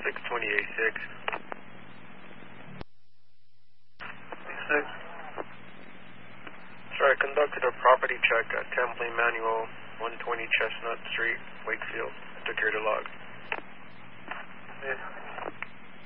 628.6. 6. Sir, I conducted a property check at Temple Manual, 120 Chestnut Street, Wakefield. I took care of the log. Yes.